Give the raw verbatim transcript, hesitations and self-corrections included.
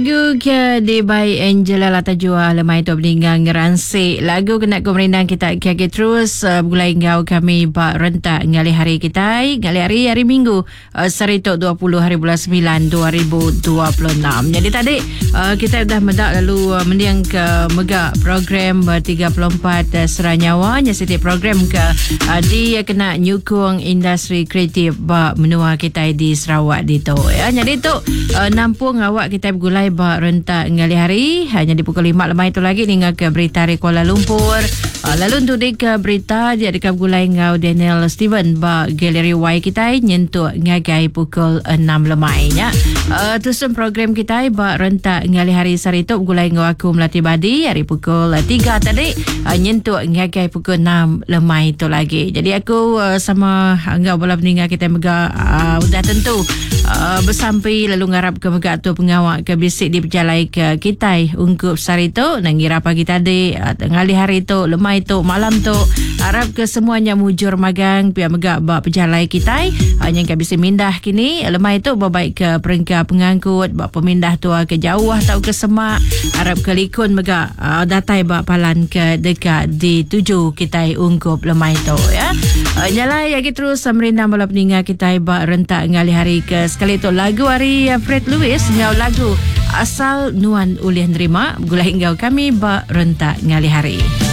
Lagu ke di by Angela Latajua lemai tu beringang ngeransik lagu kena kemerindang kita kaki terus uh, mulai ngau kami bak rentak ngali hari kita ngali hari hari Minggu uh, Saritok dua puluh hari bulan sembilan dua ribu dua puluh enam. Jadi tadi uh, kita dah medak lalu uh, mendiang ke megak program uh, tiga puluh empat uh, Seranyawa nya setiap program ke uh, dia kena nyukung industri kreatif bak menua kita di Sarawak di tu ya. Jadi tu uh, nampung awak kita bergulai bak rentak ngali hari hanya di pukul lima lemai itu lagi hingga ke berita dari Kuala Lumpur. Uh, lalu untuk di ke berita dia dekat gulai ngau Daniel Steven bak galeri Y kita nyentuh ngagai pukul enam lemai nya. Uh, teruskan program kita bak rentak ngali hari Saritok gulai ngau aku melatih badi hari pukul tiga tadi uh, nyentuh ngagai pukul enam lemai itu lagi. Jadi aku uh, sama ngau bola peninggal kita mega uh, udah tentu uh, bersampai lalu ngarap ke mega tu pengawak ke bisik di berjalai ke kita ungkup Sarito nangira pagi tadi uh, ngali hari tu lemai tu malam tu harap ke semuanya mujur magang pihak megak bak berjalai kita hanya uh, bisa mindah kini lemai tu baik ke perengkap pengangkut bak pemindah tu ke jauh atau ke semak harap ke likun megak uh, datai bak palan ke dekat di tujuh kita ungkup lemai tu ya. Uh, nyalai lagi terus merindang bola peninggal kita bak rentak ngali hari ke sekali tu lagu hari uh, Fred Lewis ngau lagu Asal Nuan Ulih Nerima gula hinggau kami bak rentak ngali hari.